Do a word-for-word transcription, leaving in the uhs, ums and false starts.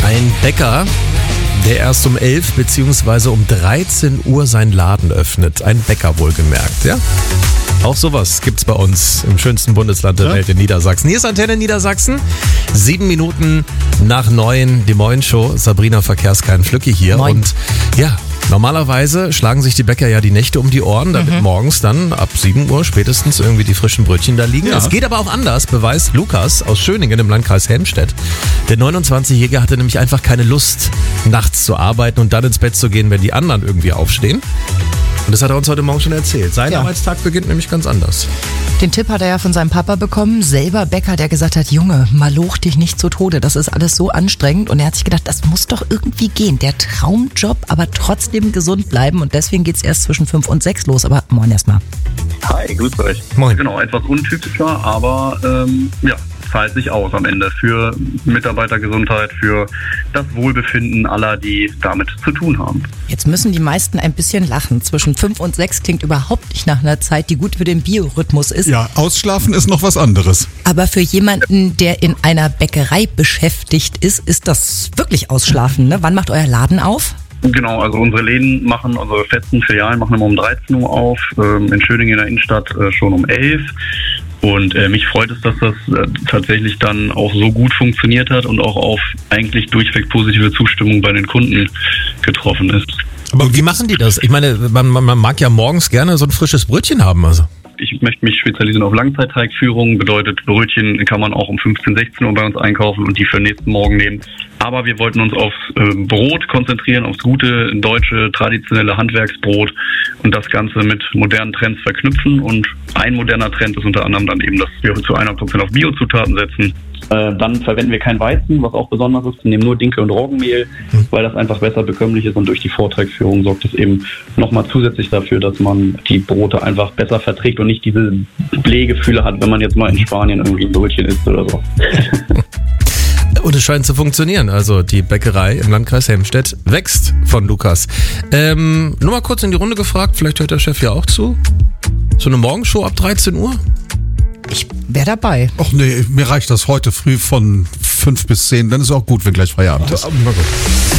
Ein Bäcker, der erst um elf bzw. um dreizehn Uhr seinen Laden öffnet. Ein Bäcker wohlgemerkt, ja? Auch sowas gibt's bei uns im schönsten Bundesland der ja. Welt, in Niedersachsen. Hier ist Antenne Niedersachsen. Sieben Minuten nach neun, die Moin-Show. Sabrina Verkehrskein Flücki hier. Moin. Und ja, normalerweise schlagen sich die Bäcker ja die Nächte um die Ohren, damit mhm. morgens dann ab sieben Uhr spätestens irgendwie die frischen Brötchen da liegen. Es ja. geht aber auch anders, beweist Lukas aus Schöningen im Landkreis Helmstedt. Der neunundzwanzigjährige hatte nämlich einfach keine Lust, nachts zu arbeiten und dann ins Bett zu gehen, wenn die anderen irgendwie aufstehen. Und das hat er uns heute Morgen schon erzählt. Sein ja. Arbeitstag beginnt nämlich ganz anders. Den Tipp hat er ja von seinem Papa bekommen, selber Bäcker, der gesagt hat, Junge, maloch dich nicht zu Tode, das ist alles so anstrengend. Und er hat sich gedacht, das muss doch irgendwie gehen. Der Traumjob, aber trotzdem gesund bleiben. Und deswegen geht es erst zwischen fünf und sechs los. Aber moin erstmal. Hi, grüß euch. Moin. Genau, etwas untypischer, aber ähm, ja, zahlt sich aus am Ende für Mitarbeitergesundheit, für das Wohlbefinden aller, die damit zu tun haben. Jetzt müssen die meisten ein bisschen lachen. Zwischen fünf und sechs klingt überhaupt nicht nach einer Zeit, die gut für den Biorhythmus ist. Ja, ausschlafen ist noch was anderes. Aber für jemanden, der in einer Bäckerei beschäftigt ist, ist das wirklich Ausschlafen, ne? Wann macht euer Laden auf? Genau, also unsere Läden machen, unsere festen Filialen machen immer um dreizehn Uhr auf, ähm, in Schöningen in der Innenstadt äh, schon um elf. Und äh, mich freut es, dass das äh, tatsächlich dann auch so gut funktioniert hat und auch auf eigentlich durchweg positive Zustimmung bei den Kunden getroffen ist. Aber wie machen die das? Ich meine, man, man mag ja morgens gerne so ein frisches Brötchen haben, also. Ich möchte mich spezialisieren auf Langzeitteigführung, bedeutet Brötchen kann man auch um fünfzehn, sechzehn Uhr bei uns einkaufen und die für den nächsten Morgen nehmen. Aber wir wollten uns aufs äh, Brot konzentrieren, aufs gute, deutsche, traditionelle Handwerksbrot und das Ganze mit modernen Trends verknüpfen. Und ein moderner Trend ist unter anderem dann eben, dass wir zu hundert Prozent auf Biozutaten setzen. Äh, dann verwenden wir kein Weizen, was auch besonders ist. Wir nehmen nur Dinkel und Roggenmehl, mhm. weil das einfach besser bekömmlich ist. Und durch die Vortragsführung sorgt es eben nochmal zusätzlich dafür, dass man die Brote einfach besser verträgt und nicht diese Blähgefühle hat, wenn man jetzt mal in Spanien irgendwie ein Brötchen isst oder so. Und es scheint zu funktionieren. Also die Bäckerei im Landkreis Helmstedt wächst von Lukas. Ähm, nur mal kurz in die Runde gefragt, vielleicht hört der Chef ja auch zu. So eine Morgenshow ab dreizehn Uhr? Ich wäre dabei. Ach nee, mir reicht das heute früh von fünf bis zehn. Dann ist auch gut, wenn gleich Feierabend ist. Na gut.